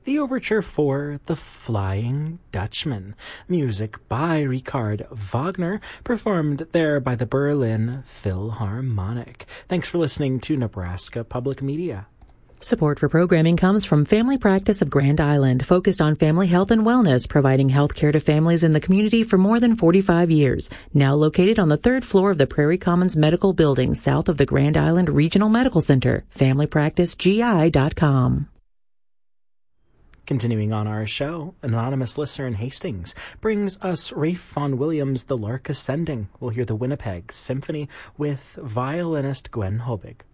the overture for The Flying Dutchman, music by Richard Wagner, performed there by the Berlin Philharmonic. Thanks for listening to Nebraska Public Media. Support for programming comes from Family Practice of Grand Island, focused on family health and wellness, providing health care to families in the community for more than 45 years. Now located on the third floor of the Prairie Commons Medical Building, south of the Grand Island Regional Medical Center. FamilyPracticeGI.com. Continuing on our show, an anonymous listener in Hastings brings us Rafe Vaughan Williams' The Lark Ascending. We'll hear the Winnipeg Symphony with violinist Gwen Hobig.